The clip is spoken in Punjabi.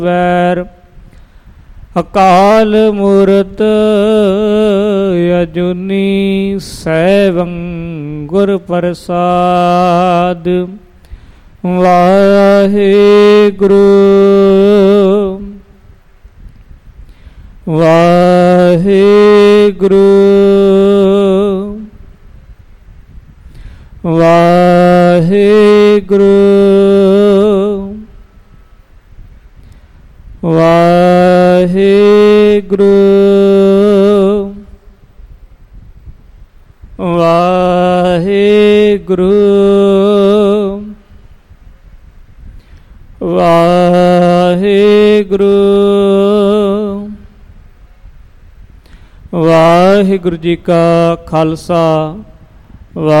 ਵੈਰ ਅਕਾਲ ਮੂਰਤ ਅਜੂਨੀ ਸੈਭੰ ਗੁਰ ਪ੍ਰਸਾਦ। ਵਾਹਿਗੁਰੂ ਵਾਹਿਗੁਰੂ ਵਾਹਿਗੁਰੂ ਵਾਹਿਗੁਰੂ ਵਾਹਿਗੁਰੂ ਵਾਹਿਗੁਰੂ ਵਾਹਿਗੁਰੂ ਜੀ ਕਾ ਖਾਲਸਾ।